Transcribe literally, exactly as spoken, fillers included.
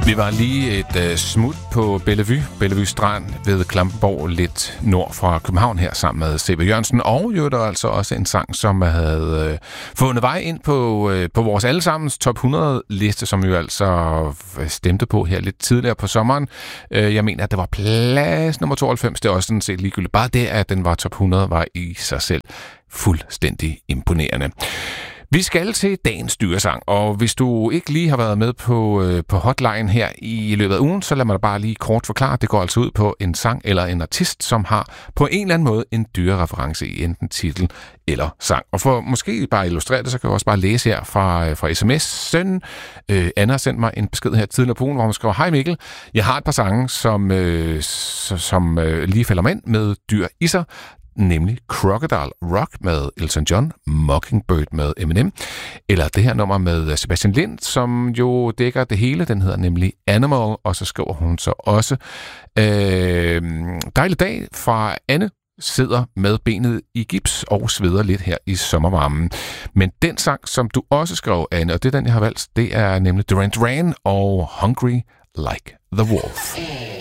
Vi var lige et uh, smut på Bellevue, Bellevue Strand ved Klampenborg, lidt nord fra København her, sammen med C V Jørgensen. Og jo, der er altså også en sang, som havde uh, fundet vej ind på, uh, på vores allesammens top hundrede-liste, som vi jo altså stemte på her lidt tidligere på sommeren. Uh, jeg mener, at det var plads nummer tooghalvfems. Det er også sådan set ligegyldigt. Bare det, at den var top hundrede, var i sig selv fuldstændig imponerende. Vi skal til dagens dyresang, og hvis du ikke lige har været med på, øh, på hotline her i løbet af ugen, så lad mig da bare lige kort forklare. Det går altså ud på en sang eller en artist, som har på en eller anden måde en dyrereference i enten titel eller sang. Og for måske bare at illustrere det, så kan jeg også bare læse her fra, fra sms'en. Øh, Anna har sendt mig en besked her tidligere på ugen, hvor hun skriver: Hej Mikkel, jeg har et par sange, som, øh, som øh, lige falder mig ind med dyr i sig. Nemlig Crocodile Rock med Elton John, Mockingbird med Eminem, eller det her nummer med Sebastian Lind, som jo dækker det hele. Den hedder nemlig Animal, og så skriver hun så også: øh, dejlig dag fra Anne, sidder med benet i gips og sveder lidt her i sommervarmen. Men den sang, som du også skrev, Anne, og det er den, jeg har valgt, det er nemlig Duran Duran og Hungry Like the Wolf.